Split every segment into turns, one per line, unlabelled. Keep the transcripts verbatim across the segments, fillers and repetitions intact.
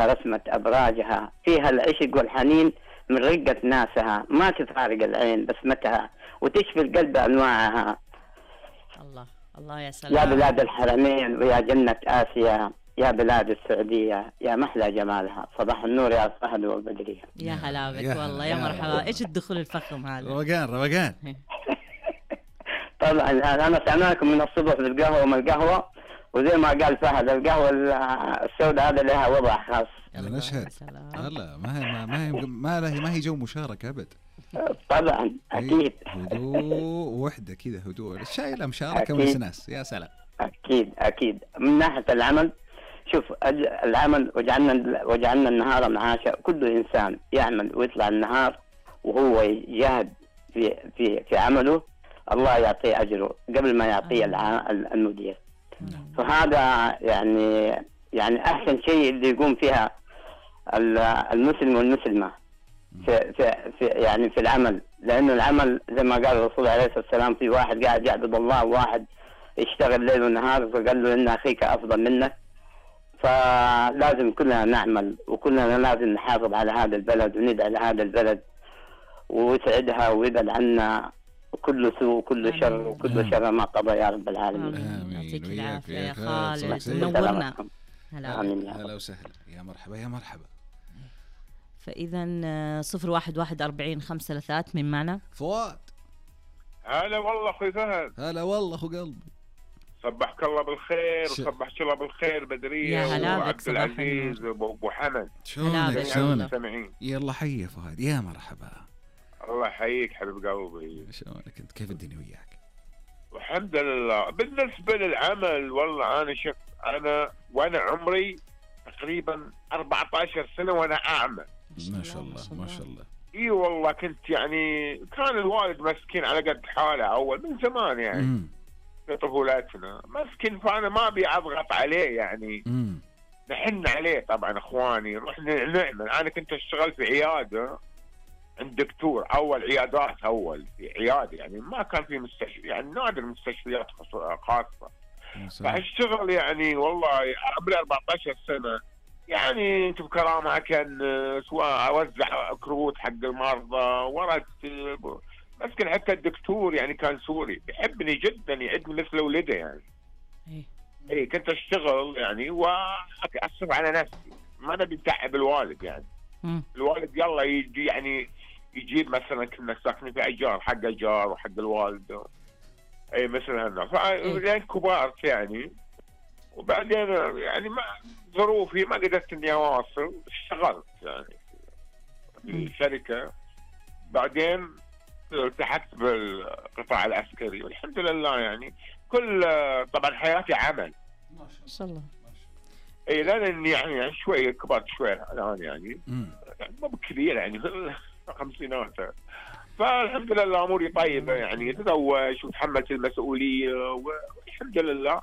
رسمت أبراجها، فيها العشق والحنين من رقة ناسها، ما تفارق العين بسمتها وتشفي القلب أنواعها.
الله الله يا سلام.
يا بلاد الحرمين ويا جنة آسيا، يا بلاد السعودية يا محلى جمالها، صباح النور يا فهد والبدرية.
يا هلا بك والله، يا مرحبا. ايش الدخول الفخم هذا؟
روقان روقان.
طبعا أنا سمعكم من الصبح بالقهوة وما القهوة، وزي ما قال فهد القهوة السوداء هذا لها وضع خاص.
نشهد. لا ما هي ما هي ما هي ما هي جو مشاركة أبد.
طبعا أكيد.
هدوء وحدة كذا، هدوء الشاي لا مشاركة وناس. يا سلام.
أكيد أكيد. من ناحية العمل، شوف العمل وجعلنا وجعلنا النهار معاشا، كل إنسان يعمل ويطلع النهار وهو يجاهد في في في عمله، الله يعطيه أجره قبل ما يعطيه المدير. فهذا يعني يعني أحسن شيء اللي يقوم فيها المسلم والمسلمة في في في يعني في العمل، لأنه العمل زي ما قال الرسول عليه الصلاة والسلام، في واحد قاعد يعبد الله وواحد يشتغل ليل ونهار، فقال له إن أخيك أفضل منك. فلازم كلنا نعمل وكلنا لازم نحافظ على هذا البلد وندعي لهذا البلد ويسعدها ويبعد عنا كل سوء وكل شر وكل شر ما قضى يا رب العالمين.
آمين. يعطيك العافية يا خالد، نورنا.
هلا هلا وسهلا. يا مرحبا يا مرحبا.
فإذا صفر واحد واحد أربعين خمسة ثلاثات من معنا
فؤاد.
هلا والله أخوي فهد.
هلا والله أخو قلبي.
صبحك الله بالخير ش... وصبحك الله بالخير بدرية
يا هلا بك.
وعبد العزيز وابو حمد.
شلونك شلونك؟ يلا حي فؤاد. يا مرحبا.
الله يحييك حبيب قلبي.
شلونك انت؟ كيف الدنيا وياك؟
الحمد لله. بالنسبة للعمل والله أنا شفت أنا وأنا عمري تقريبا أربعة عشر سنة وأنا أعمى.
ما شاء الله ما شاء الله.
اي والله كنت يعني كان الوالد مسكين على قد حاله أول من زمان يعني. مم. في طفولتنا مسكين، فأنا ما أبي أضغط عليه يعني. مم. نحن عليه طبعا إخواني نروح نعمل. أنا كنت أشتغل في عيادة عند دكتور، أول عيادات أول في عيادة يعني ما كان في مستشفى يعني نادر مستشفيات خاصة. فاشتغل يعني والله قبل أربعة عشر سنة يعني انت بكرامة كان سواء اوزع كروت حق المرضى ورد مسكن. حتى الدكتور يعني كان سوري بيحبني جدا يعدني مثل ولده يعني. اي اي كنت اشتغل يعني واصرف على نفسي، ما نبي نتعب الوالد يعني. م. الوالد يلا يجي يعني يجيب مثلا كنا ساكنين في ايجار حق ايجار وحق الوالد اي مثل هالناس يعني كبار يعني. وبعدين يعني ما ظروفي ما قدرت اني اواصل، اشتغلت يعني في الشركه. بعدين التحقت بالقطاع العسكري والحمد لله يعني كل طبعا حياتي عمل
ما شاء الله.
اي لان يعني شوي كبرت شوي الان يعني مو بكبير يعني خمسينات. فالحمد لله اموري طيبه يعني تزوج وتحملت المسؤوليه والحمد لله.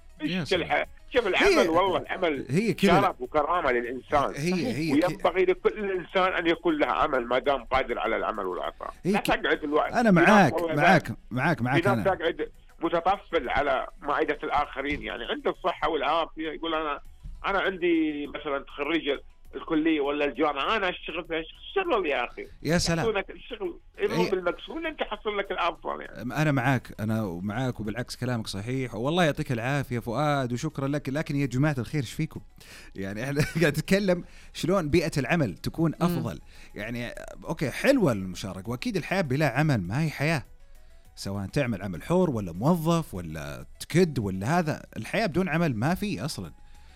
شوف العمل والله العمل
هي
شرف وكرامه للانسان.
هي هي
وينبغي لكل انسان ان يكون له عمل ما دام قادر على العمل والعطاء. لا تقعد الوقت.
انا معاك معاك معاك معاك.
في ناس تقعد متطفل على مائده الاخرين يعني عنده الصحه والعافيه يقول انا انا عندي مثلا خريج الكليه ولا الجامعه انا اشتغل في الشغل يا اخي.
يا سلام.
الشغل يضرب بالمكسور انت حصل لك الافضل يعني.
انا معاك انا معاك وبالعكس كلامك صحيح والله يعطيك العافيه فؤاد وشكرا لك. لكن يا جماعه الخير ايش فيكم يعني احنا قاعد نتكلم شلون بيئه العمل تكون افضل. م. يعني اوكي حلوه المشاركه واكيد الحياه بلا عمل ما هي حياه، سواء تعمل عمل حر ولا موظف ولا تكد ولا هذا. الحياه بدون عمل ما في اصلا.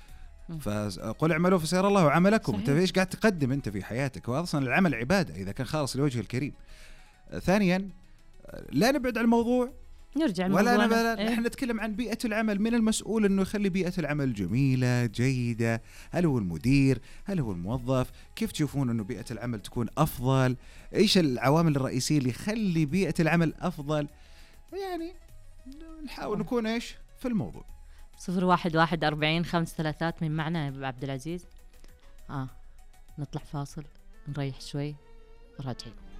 فقل اعملوا فسيرى الله عملكم. انت ايش قاعد تقدم انت في حياتك؟ واصلا العمل عباده اذا كان خالص لوجه الكريم. ثانيا لا نبعد عن الموضوع
نرجع
ولا نبعد. احنا إيه؟ نتكلم عن بيئه العمل. من المسؤول انه يخلي بيئه العمل جميله جيده؟ هل هو المدير؟ هل هو الموظف؟ كيف تشوفون انه بيئه العمل تكون افضل؟ ايش العوامل الرئيسيه اللي يخلي بيئه العمل افضل؟ يعني نحاول نكون ايش في الموضوع.
صفر واحد واحد أربعين خمس ثلاثات من معنا يا أبو عبد العزيز. آه نطلع فاصل نريح شوي راجعين.